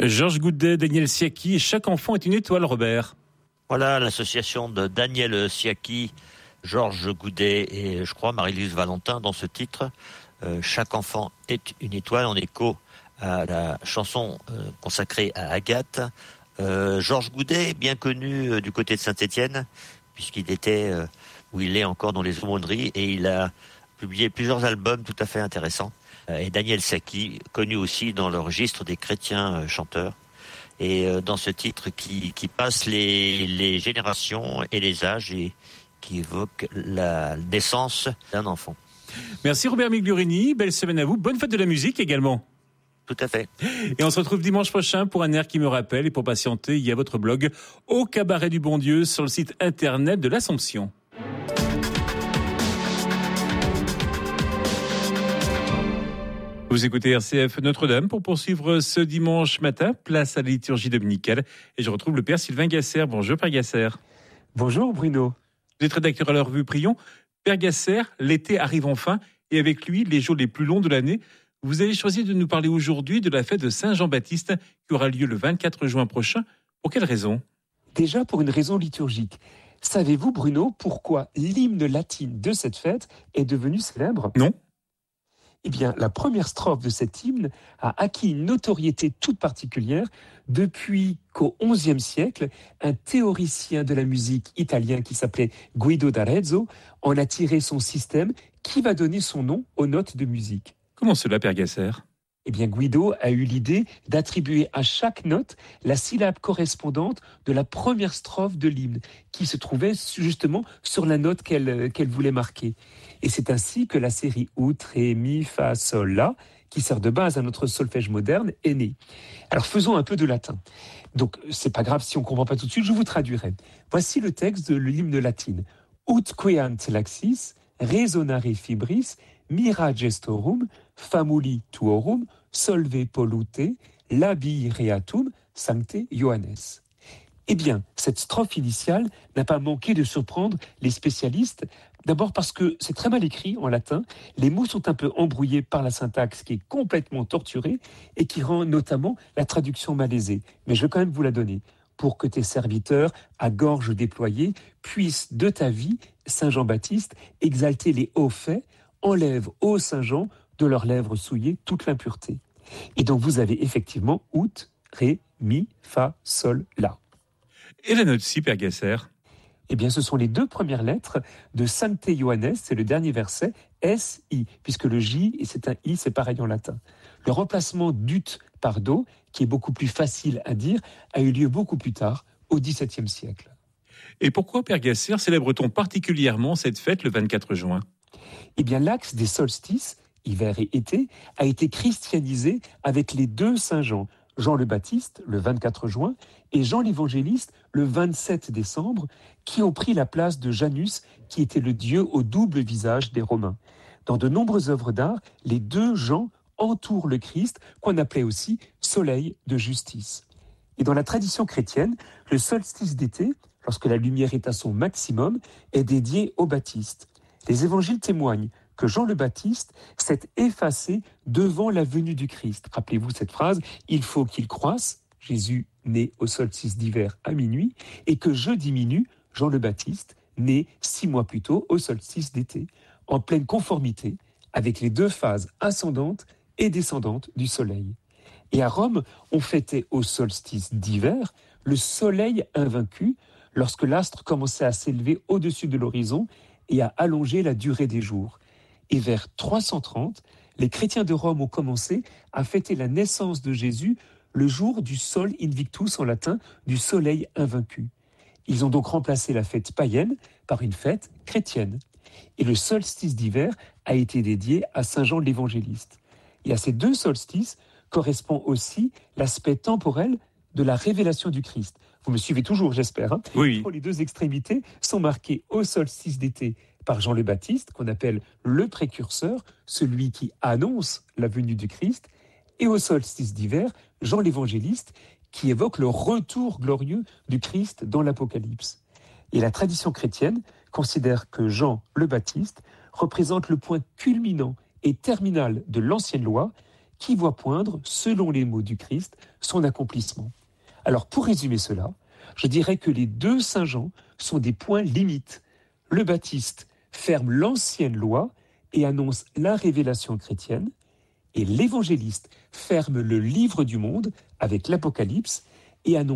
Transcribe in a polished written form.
Georges Goudet, Daniel Siaki, chaque enfant est une étoile, Robert. Voilà l'association de Daniel Siaki, Georges Goudet et je crois Marie-Lise Valentin dans ce titre. Chaque enfant est une étoile, en écho à la chanson consacrée à Agathe. Georges Goudet, bien connu du côté de Saint-Étienne, puisqu'il était, où il est encore dans les aumôneries, et il a publié plusieurs albums tout à fait intéressants. Et Daniel Siaki, connu aussi dans le registre des chrétiens chanteurs, et dans ce titre qui passe les générations et les âges et qui évoque la naissance d'un enfant. Merci Robert Migliorini, belle semaine à vous, bonne fête de la musique également. Tout à fait. Et on se retrouve dimanche prochain pour un air qui me rappelle, et pour patienter, il y a votre blog Au Cabaret du Bon Dieu sur le site internet de l'Assomption. Vous écoutez RCF Notre-Dame pour poursuivre ce dimanche matin, place à la liturgie dominicale. Et je retrouve le Père Sylvain Gasser. Bonjour Père Gasser. Bonjour Bruno. Vous êtes rédacteur à la revue Prions. Père Gasser, l'été arrive enfin et avec lui les jours les plus longs de l'année. Vous avez choisi de nous parler aujourd'hui de la fête de Saint-Jean-Baptiste qui aura lieu le 24 juin prochain. Pour quelle raison ? Déjà pour une raison liturgique. Savez-vous Bruno pourquoi l'hymne latin de cette fête est devenu célèbre ? Non. Eh bien, la première strophe de cet hymne a acquis une notoriété toute particulière depuis qu'au XIe siècle, un théoricien de la musique italien qui s'appelait Guido d'Arezzo en a tiré son système qui va donner son nom aux notes de musique. Comment cela, Père Gasser ? Eh bien, Guido a eu l'idée d'attribuer à chaque note la syllabe correspondante de la première strophe de l'hymne, qui se trouvait justement sur la note qu'elle voulait marquer. Et c'est ainsi que la série Ut, Ré, Mi, Fa, Sol, La, qui sert de base à notre solfège moderne, est née. Alors faisons un peu de latin. Donc c'est pas grave si on comprend pas tout de suite, je vous traduirai. Voici le texte de l'hymne latin. Ut queant laxis, resonare fibris, mira gestorum, famuli tuorum, solve pollute, labi reatum, sancte Ioannes. Eh bien, cette strophe initiale n'a pas manqué de surprendre les spécialistes, d'abord parce que c'est très mal écrit en latin, les mots sont un peu embrouillés par la syntaxe qui est complètement torturée et qui rend notamment la traduction malaisée. Mais je vais quand même vous la donner. Pour que tes serviteurs, à gorge déployée, puissent de ta vie, Saint Jean-Baptiste, exalter les hauts faits, enlève, ô Saint Jean, de leurs lèvres souillées toute l'impureté. Et donc vous avez effectivement Ut, Ré, Mi, Fa, Sol, La. Et la note si, Père Gasser ? Eh bien, ce sont les deux premières lettres de Sancte Ioannes, c'est le dernier verset, S-I, puisque le J, et c'est un I, c'est pareil en latin. Le remplacement d'ut par do, qui est beaucoup plus facile à dire, a eu lieu beaucoup plus tard, au XVIIe siècle. Et pourquoi, Père Gasser, célèbre-t-on particulièrement cette fête le 24 juin ? Eh bien, l'axe des solstices, hiver et été, a été christianisé avec les deux Saint Jean, Jean le Baptiste, le 24 juin, et Jean l'Évangéliste, le 27 décembre, qui ont pris la place de Janus, qui était le dieu au double visage des Romains. Dans de nombreuses œuvres d'art, les deux Jean entourent le Christ, qu'on appelait aussi soleil de justice. Et dans la tradition chrétienne, le solstice d'été, lorsque la lumière est à son maximum, est dédié au Baptiste. Les évangiles témoignent que Jean le Baptiste s'est effacé devant la venue du Christ. Rappelez-vous cette phrase, « Il faut qu'il croisse », Jésus né au solstice d'hiver à minuit, et que je diminue, Jean le Baptiste, né 6 mois plus tôt au solstice d'été, en pleine conformité avec les deux phases ascendantes et descendantes du soleil. Et à Rome, on fêtait au solstice d'hiver le soleil invaincu, lorsque l'astre commençait à s'élever au-dessus de l'horizon et à allonger la durée des jours. Et vers 330, les chrétiens de Rome ont commencé à fêter la naissance de Jésus le jour du Sol Invictus en latin, du soleil invaincu. Ils ont donc remplacé la fête païenne par une fête chrétienne. Et le solstice d'hiver a été dédié à Saint Jean l'Évangéliste. Et à ces deux solstices correspond aussi l'aspect temporel de la révélation du Christ. Vous me suivez toujours, j'espère. Oui. Les deux extrémités sont marquées au solstice d'été par Jean le Baptiste, qu'on appelle le précurseur, celui qui annonce la venue du Christ, et au solstice d'hiver, Jean l'Évangéliste, qui évoque le retour glorieux du Christ dans l'Apocalypse. Et la tradition chrétienne considère que Jean le Baptiste représente le point culminant et terminal de l'ancienne loi, qui voit poindre, selon les mots du Christ, son accomplissement. Alors pour résumer cela, je dirais que les deux Saint Jean sont des points limites. Le Baptiste ferme l'ancienne loi et annonce la révélation chrétienne, et l'Évangéliste ferme le livre du monde avec l'Apocalypse et annonce